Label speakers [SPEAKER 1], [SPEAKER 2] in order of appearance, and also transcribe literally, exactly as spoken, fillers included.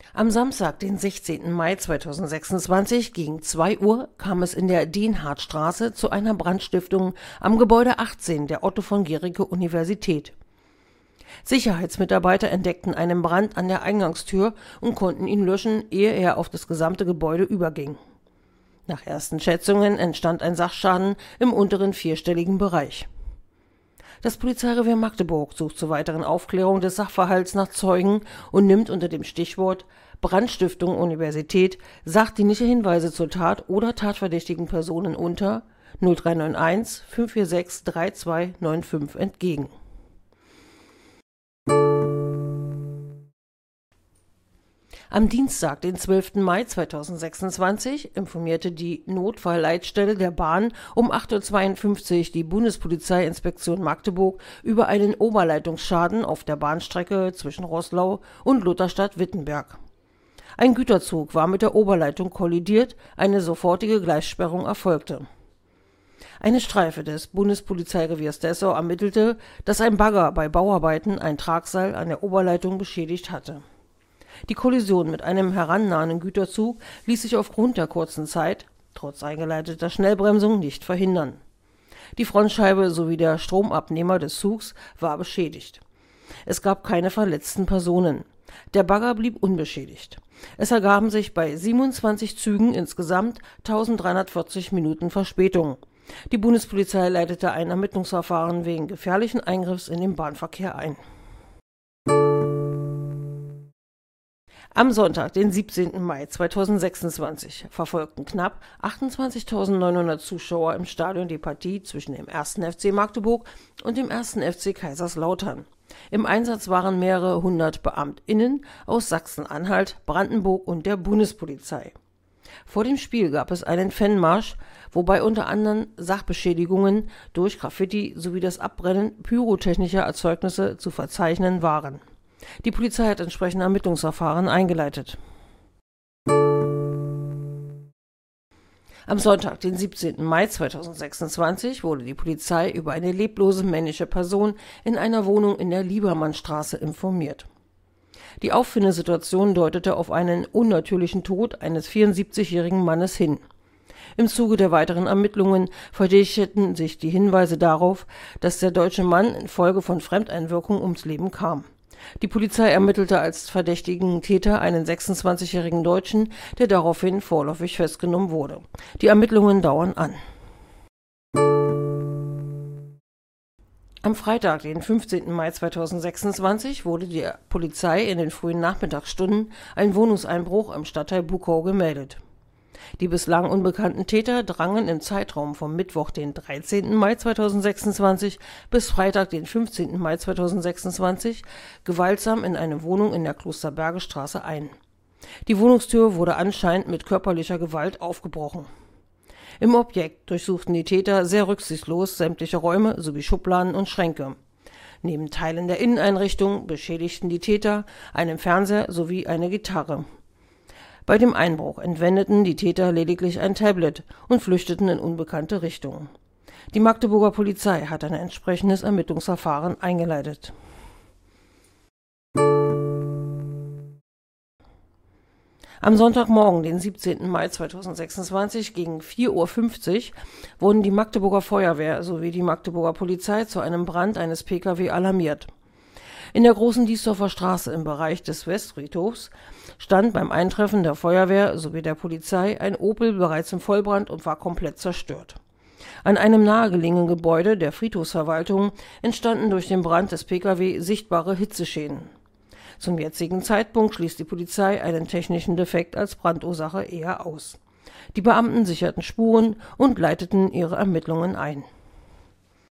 [SPEAKER 1] Am Samstag, den sechzehnten Mai zweitausendsechsundzwanzig, gegen zwei Uhr kam es in der Dienhardtstraße zu einer Brandstiftung am Gebäude achtzehn der Otto-von-Guericke-Universität. Sicherheitsmitarbeiter entdeckten einen Brand an der Eingangstür und konnten ihn löschen, ehe er auf das gesamte Gebäude überging. Nach ersten Schätzungen entstand ein Sachschaden im unteren vierstelligen Bereich. Das Polizeirevier Magdeburg sucht zur weiteren Aufklärung des Sachverhalts nach Zeugen und nimmt unter dem Stichwort Brandstiftung Universität sachdienliche Hinweise zur Tat oder tatverdächtigen Personen unter null drei neun eins fünf vier sechs drei zwei neun fünf entgegen. Am Dienstag, den zwölften Mai zweitausendsechsundzwanzig, informierte die Notfallleitstelle der Bahn um acht Uhr zweiundfünfzig die Bundespolizeiinspektion Magdeburg über einen Oberleitungsschaden auf der Bahnstrecke zwischen Roßlau und Lutherstadt-Wittenberg. Ein Güterzug war mit der Oberleitung kollidiert, eine sofortige Gleissperrung erfolgte. Eine Streife des Bundespolizeireviers Dessau ermittelte, dass ein Bagger bei Bauarbeiten ein Tragseil an der Oberleitung beschädigt hatte. Die Kollision mit einem herannahenden Güterzug ließ sich aufgrund der kurzen Zeit, trotz eingeleiteter Schnellbremsung, nicht verhindern. Die Frontscheibe sowie der Stromabnehmer des Zugs war beschädigt. Es gab keine verletzten Personen. Der Bagger blieb unbeschädigt. Es ergaben sich bei siebenundzwanzig Zügen insgesamt eintausenddreihundertvierzig Minuten Verspätung. Die Bundespolizei leitete ein Ermittlungsverfahren wegen gefährlichen Eingriffs in den Bahnverkehr ein. Am Sonntag, den siebzehnten Mai zweitausendsechsundzwanzig, verfolgten knapp achtundzwanzigtausendneunhundert Zuschauer im Stadion die Partie zwischen dem ersten F C Magdeburg und dem ersten F C Kaiserslautern. Im Einsatz waren mehrere hundert BeamtInnen aus Sachsen-Anhalt, Brandenburg und der Bundespolizei. Vor dem Spiel gab es einen Fanmarsch, wobei unter anderem Sachbeschädigungen durch Graffiti sowie das Abbrennen pyrotechnischer Erzeugnisse zu verzeichnen waren. Die Polizei hat entsprechende Ermittlungsverfahren eingeleitet. Am Sonntag, den siebzehnten Mai zweitausendsechsundzwanzig, wurde die Polizei über eine leblose männliche Person in einer Wohnung in der Liebermannstraße informiert. Die Auffindesituation deutete auf einen unnatürlichen Tod eines vierundsiebzigjährigen Mannes hin. Im Zuge der weiteren Ermittlungen verdichteten sich die Hinweise darauf, dass der deutsche Mann infolge von Fremdeinwirkung ums Leben kam. Die Polizei ermittelte als verdächtigen Täter einen sechsundzwanzigjährigen Deutschen, der daraufhin vorläufig festgenommen wurde. Die Ermittlungen dauern an. Am Freitag, den fünfzehnten Mai zweitausendsechsundzwanzig, wurde der Polizei in den frühen Nachmittagsstunden ein Wohnungseinbruch im Stadtteil Bukow gemeldet. Die bislang unbekannten Täter drangen im Zeitraum vom Mittwoch, den dreizehnten Mai zweitausendsechsundzwanzig bis Freitag, den fünfzehnten Mai zweitausendsechsundzwanzig, gewaltsam in eine Wohnung in der Klosterbergestraße ein. Die Wohnungstür wurde anscheinend mit körperlicher Gewalt aufgebrochen. Im Objekt durchsuchten die Täter sehr rücksichtslos sämtliche Räume sowie Schubladen und Schränke. Neben Teilen der Inneneinrichtung beschädigten die Täter einen Fernseher sowie eine Gitarre. Bei dem Einbruch entwendeten die Täter lediglich ein Tablet und flüchteten in unbekannte Richtungen. Die Magdeburger Polizei hat ein entsprechendes Ermittlungsverfahren eingeleitet. Am Sonntagmorgen, den siebzehnten Mai zweitausendsechsundzwanzig, gegen vier Uhr fünfzig wurden die Magdeburger Feuerwehr sowie die Magdeburger Polizei zu einem Brand eines Pkw alarmiert. In der Großen Diesdorfer Straße im Bereich des Westfriedhofs stand beim Eintreffen der Feuerwehr sowie der Polizei ein Opel bereits im Vollbrand und war komplett zerstört. An einem nahegelegenen Gebäude der Friedhofsverwaltung entstanden durch den Brand des Pkw sichtbare Hitzeschäden. Zum jetzigen Zeitpunkt schließt die Polizei einen technischen Defekt als Brandursache eher aus. Die Beamten sicherten Spuren und leiteten ihre Ermittlungen ein.